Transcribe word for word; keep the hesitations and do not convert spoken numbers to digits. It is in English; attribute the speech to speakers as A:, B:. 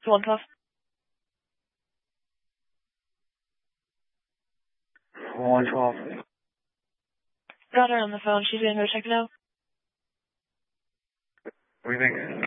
A: one twelve.
B: one twelve.
A: Got her on the phone. She's gonna go check it out.
B: What do you think?